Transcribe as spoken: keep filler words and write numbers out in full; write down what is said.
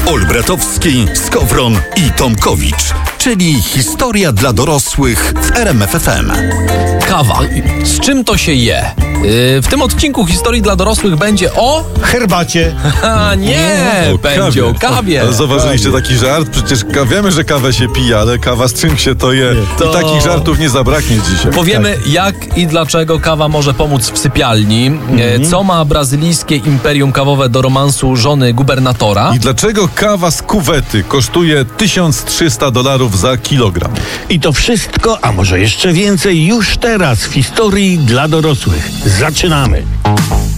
Olbratowski, Skowron i Tomkowicz, czyli historia dla dorosłych w R M F F M. Kawa. Z czym to się je? Yy, w tym odcinku historii dla dorosłych będzie o... herbacie. A nie, O, będzie kawie. o kawie. Ale zauważyliście taki żart? Przecież ka- wiemy, że kawę się pije, ale kawa z czym się to je? To- I takich żartów nie zabraknie dzisiaj. Powiemy, jak i dlaczego kawa może pomóc w sypialni, e, co ma brazylijskie imperium kawowe do romansu żony gubernatora. I dlaczego kawa z kuwety kosztuje tysiąc trzysta dolarów za kilogram? I to wszystko, a może jeszcze więcej, już teraz w historii dla dorosłych. Zaczynamy.